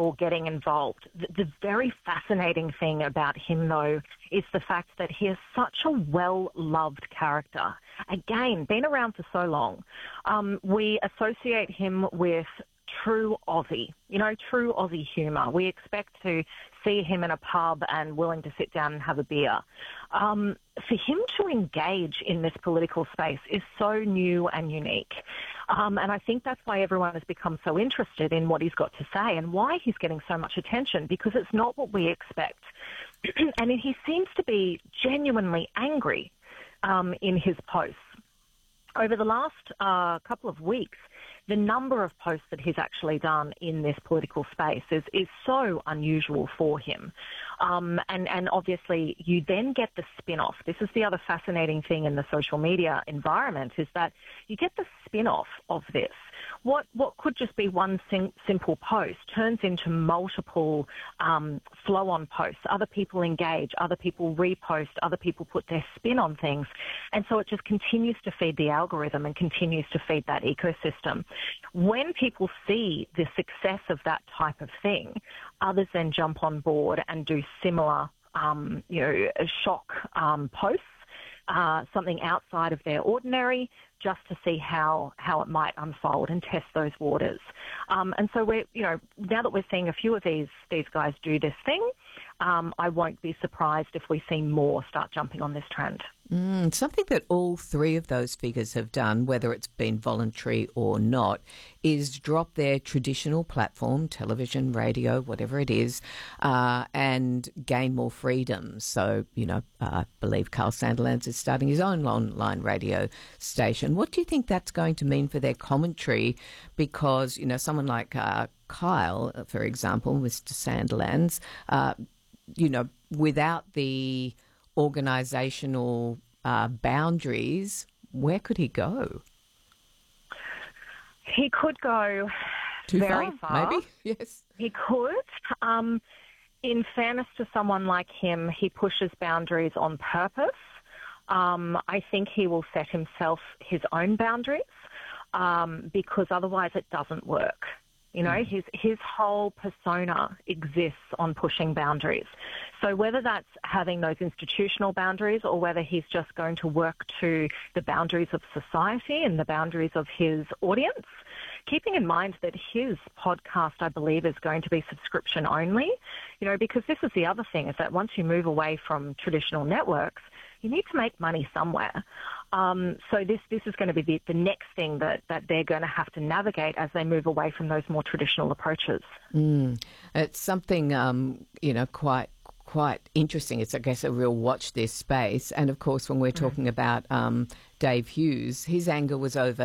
before getting involved. The very fascinating thing about him, though, is the fact that he is such a well-loved character. Again, been around for so long. We associate him with true Aussie, true Aussie humour. We expect to see him in a pub and willing to sit down and have a beer. For him to engage in this political space is so new and unique. And I think that's why everyone has become so interested in what he's got to say and why he's getting so much attention, because it's not what we expect. And he seems to be genuinely angry in his posts. Over the last couple of weeks, the number of posts that he's actually done in this political space is so unusual for him. And obviously you then get the spin-off. This is the other fascinating thing in the social media environment, is that you get the spin-off of this. What could just be one simple post turns into multiple flow-on posts. Other people engage, other people repost, other people put their spin on things. And so it just continues to feed the algorithm and continues to feed that ecosystem. When people see the success of that type of thing, others then jump on board and do similar, shock posts, something outside of their ordinary, just to see how it might unfold and test those waters. And so now that we're seeing a few of these guys do this thing, I won't be surprised if we see more start jumping on this trend. Something that all three of those figures have done, whether it's been voluntary or not, is drop their traditional platform, television, radio, whatever it is, and gain more freedom. So, I believe Carl Sandilands is starting his own online radio station. What do you think that's going to mean for their commentary? Because, someone like Kyle, for example, Mr. Sandilands, without the organisational boundaries, where could he go? He could go too very far. Maybe? Yes. He could. In fairness to someone like him, he pushes boundaries on purpose. I think he will set himself his own boundaries because otherwise it doesn't work. His whole persona exists on pushing boundaries. So whether that's having those institutional boundaries or whether he's just going to work to the boundaries of society and the boundaries of his audience, keeping in mind that his podcast, I believe, is going to be subscription only, because this is the other thing, is that once you move away from traditional networks, you need to make money somewhere. So this is going to be the next thing that they're going to have to navigate as they move away from those more traditional approaches. It's something, quite interesting. It's, I guess, a real watch this space. And, of course, when we're talking about Dave Hughes, his anger was over